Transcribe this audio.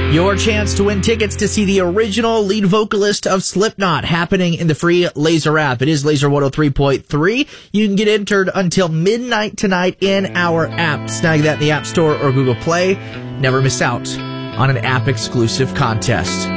Your chance to win tickets to see the original lead vocalist of Slipknot happening in the free Laser app. It is Laser 103.3. You can get entered until midnight tonight in our app. Snag that in the App Store or Google Play. Never miss out on an app-exclusive contest.